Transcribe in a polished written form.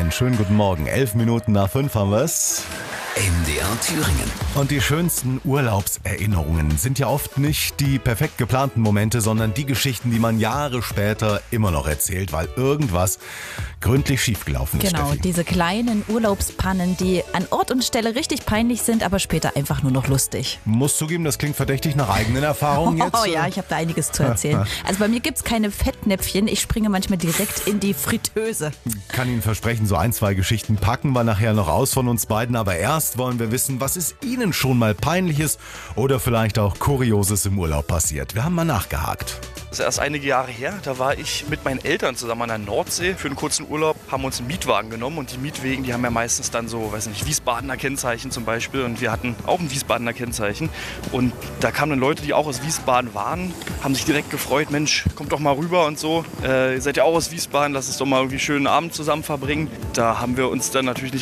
Einen schönen guten Morgen. 11 Minuten nach 5 haben wir es. MDR Thüringen. Und die schönsten Urlaubserinnerungen sind ja oft nicht die perfekt geplanten Momente, sondern die Geschichten, die man Jahre später immer noch erzählt, weil irgendwas gründlich schiefgelaufen ist. Genau, Steffi. diese kleinen Urlaubspannen, die an Ort und Stelle richtig peinlich sind, aber später einfach nur noch lustig. Muss zugeben, das klingt verdächtig nach eigenen Erfahrungen jetzt. Oh ja, ich habe da einiges zu erzählen. Also bei mir gibt's keine Fettnäpfchen, ich springe manchmal direkt in die Fritteuse. Kann Ihnen versprechen, so 1, 2 Geschichten packen wir nachher noch aus von uns beiden. Aber erst wollen wir wissen, was ist Ihnen schon mal Peinliches oder vielleicht auch Kurioses im Urlaub passiert. Wir haben mal nachgehakt. Das ist erst einige Jahre her, da war ich mit meinen Eltern zusammen an der Nordsee für einen kurzen Urlaub, haben uns einen Mietwagen genommen und die Mietwegen, die haben ja meistens dann so, weiß nicht, Wiesbadener Kennzeichen zum Beispiel und wir hatten auch ein Wiesbadener Kennzeichen und da kamen dann Leute, die auch aus Wiesbaden waren, haben sich direkt gefreut, Mensch, kommt doch mal rüber und so, ihr seid ja auch aus Wiesbaden, lasst uns doch mal irgendwie einen schönen Abend zusammen verbringen. Da haben wir uns dann natürlich nicht